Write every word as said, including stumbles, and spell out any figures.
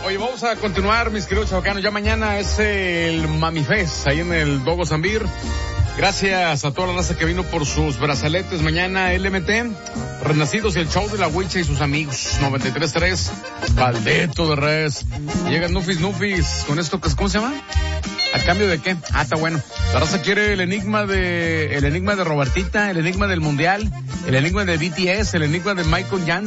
Oye, vamos a continuar, mis queridos chavacanos. Ya mañana es el Mami Fest, ahí en el Dogo Zambir. Gracias a toda la raza que vino por sus brazaletes. Mañana L M T, Renacidos y el show de la Huicha y sus amigos. noventa y tres tres, Caldeto de Res. Llegan Nufis Nufis, con esto, ¿cómo se llama? ¿A cambio de qué? Ah, está bueno. La raza quiere el enigma de, el enigma de Robertita, el enigma del Mundial, el enigma de B T S, el enigma de Michael Jackson.